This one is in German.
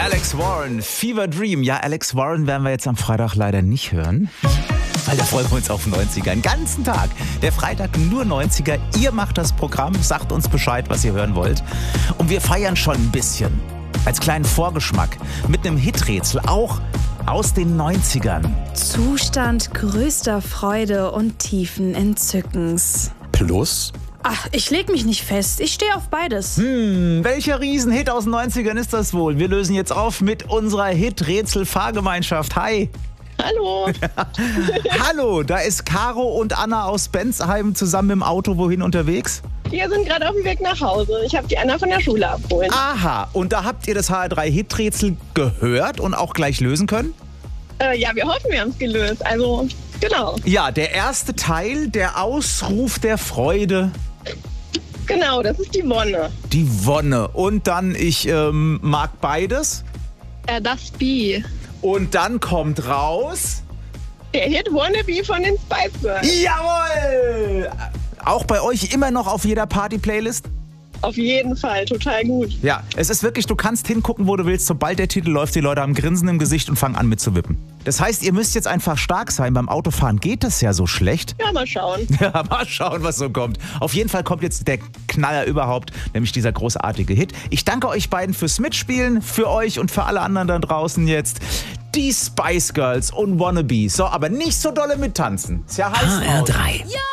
Alex Warren, Fever Dream. Ja, Alex Warren werden wir jetzt am Freitag leider nicht hören. Weil da freuen wir uns auf 90er. Den ganzen Tag. Der Freitag nur 90er. Ihr macht das Programm, sagt uns Bescheid, was ihr hören wollt. Und wir feiern schon ein bisschen. Als kleinen Vorgeschmack. Mit einem Hiträtsel. Auch aus den 90ern. Zustand größter Freude und tiefen Entzückens. Plus? Ach, ich leg mich nicht fest. Ich stehe auf beides. Welcher Riesenhit aus den 90ern ist das wohl? Wir lösen jetzt auf mit unserer Hit-Rätsel-Fahrgemeinschaft. Hi. Hallo. Hallo, da ist Caro und Anna aus Bensheim zusammen im Auto wohin unterwegs? Wir sind gerade auf dem Weg nach Hause. Ich habe die Anna von der Schule abgeholt. Aha, und da habt ihr das HR3-Hit-Rätsel gehört und auch gleich lösen können? Ja, wir hoffen, wir haben es gelöst. Also, genau. Ja, der erste Teil, der Ausruf der Freude. Genau, das ist die Wonne. Die Wonne. Und dann, ich mag beides. Das Bi. Und dann kommt raus... Der Hit Wannabe von den Spice Girls. Jawohl! Auch bei euch immer noch auf jeder Party-Playlist? Auf jeden Fall, total gut. Ja, es ist wirklich, du kannst hingucken, wo du willst. Sobald der Titel läuft, die Leute haben Grinsen im Gesicht und fangen an mitzuwippen. Das heißt, ihr müsst jetzt einfach stark sein. Beim Autofahren geht das ja so schlecht. Ja, mal schauen. Ja, mal schauen, was so kommt. Auf jeden Fall kommt jetzt der Knaller überhaupt, nämlich dieser großartige Hit. Ich danke euch beiden fürs Mitspielen, für euch und für alle anderen da draußen jetzt. Die Spice Girls und Wannabe. So, aber nicht so dolle mittanzen. Ist ja heiß draußen. HR3.